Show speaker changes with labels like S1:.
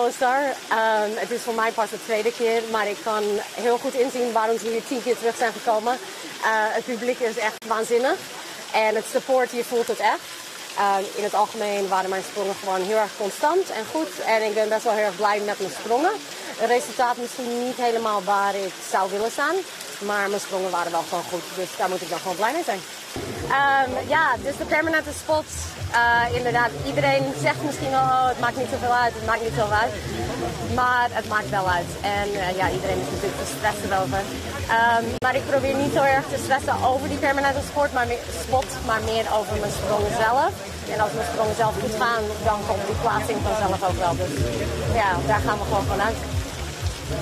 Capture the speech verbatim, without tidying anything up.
S1: rollercoaster. Um, het is voor mij pas de tweede keer, maar ik kan heel goed inzien waarom ze hier tien keer terug zijn gekomen. Uh, het publiek is echt waanzinnig en het support, je voelt het echt. Um, in het algemeen waren mijn sprongen gewoon heel erg constant en goed. En ik ben best wel heel erg blij met mijn sprongen. Het resultaat misschien niet helemaal waar ik zou willen staan. Maar mijn sprongen waren wel gewoon goed. Dus daar moet ik dan gewoon blij mee zijn. Um, ja, dus de permanente spot. Uh, inderdaad, iedereen zegt misschien wel, oh, het maakt niet zoveel uit, het maakt niet zoveel uit. Maar het maakt wel uit. En uh, ja, iedereen is natuurlijk te stressen erover. Um, maar ik probeer niet zo erg te stressen over die permanente sport, maar meer, spot, maar meer over mijn sprongen zelf. En als mijn sprongen zelf goed gaan, dan komt die plaatsing vanzelf ook wel. Dus ja, daar gaan we gewoon vanuit.